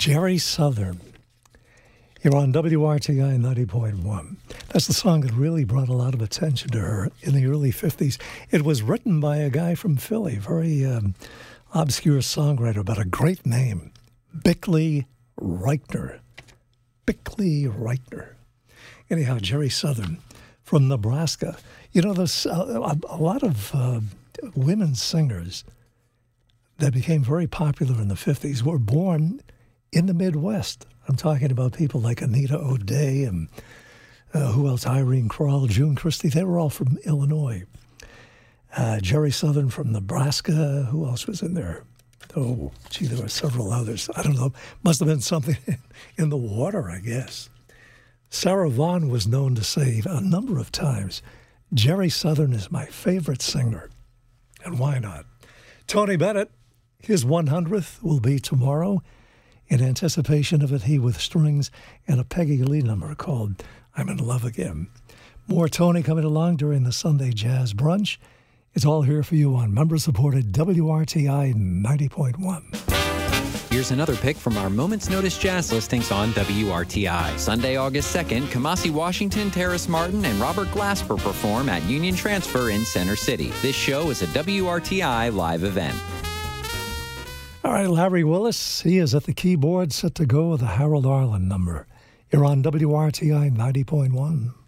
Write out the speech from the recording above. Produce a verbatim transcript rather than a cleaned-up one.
Jerry Southern. You're on W R T I ninety point one. That's the song that really brought a lot of attention to her in the early fifties. It was written by a guy from Philly, very um, obscure songwriter, but a great name, Bickley Reichner. Bickley Reichner. Anyhow, Jerry Southern from Nebraska. You know, there's uh, a, a lot of uh, women singers that became very popular in the fifties were born in the Midwest. I'm talking about people like Anita O'Day and uh, who else? Irene Kroll, June Christie. They were all from Illinois. Uh, Jerry Southern from Nebraska. Who else was in there? Oh, gee, there were several others. I don't know. Must have been something in the water, I guess. Sarah Vaughan was known to say a number of times, Jerry Southern is my favorite singer. And why not? Tony Bennett, his one hundredth will be tomorrow. In anticipation of it, he with strings and a Peggy Lee number called I'm in Love Again. More Tony coming along during the Sunday Jazz Brunch. It's all here for you on member-supported W R T I ninety point one. Here's another pick from our Moments Notice Jazz listings on W R T I. Sunday, August second, Kamasi Washington, Terrace Martin, and Robert Glasper perform at Union Transfer in Center City. This show is a W R T I live event. All right, Larry Willis, he is at the keyboard, set to go with a Harold Arlen number. You're on W R T I ninety point one.